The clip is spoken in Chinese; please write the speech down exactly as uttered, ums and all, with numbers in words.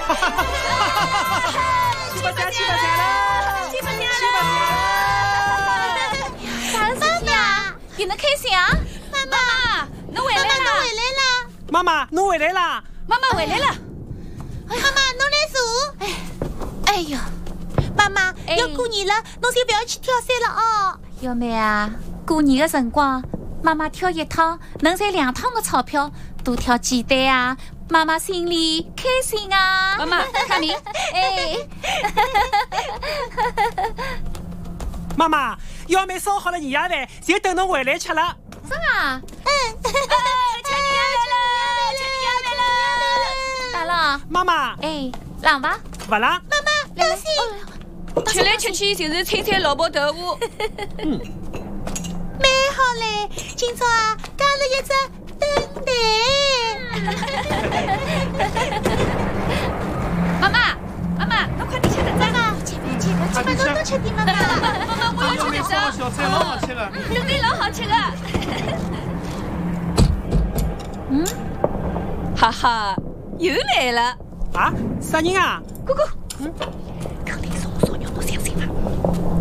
七八天，七八天了， 七八天了， 七八天了。 啥事体啊？你能开心啊？妈妈，侬回来了，侬回来了。 妈妈，侬回来啦！ 妈妈回来了。 妈妈，侬来坐。哎，哎呦，妈妈，要过年了，侬就不要去跳伞了哦。 幺妹啊，过年的辰光，妈妈跳一趟能赚两趟的钞票，多跳几单啊，妈妈心里开心啊。妈妈，卡米，哎， 妈妈，幺妹烧好了年夜饭，就等侬回来吃了。 是啊。嗯。吃年夜饭了，吃年夜饭了。大郎。 妈妈。 哎，冷吧？ 不冷。 妈妈，当心。 吃来吃去就是菜菜萝卜豆腐。 嗯。 蛮好嘞，今朝啊加了一只灯蛋。 妈妈，妈妈，侬快点吃点妈妈，吃饭吃饭，吃饭多多吃点，妈妈。 妈妈，我要吃点烧小菜老好吃的， 对对，老好吃的。 嗯， 哈哈，又来了。 啊？啥人啊？ 姑姑。 嗯，肯定是我说让侬相信吧。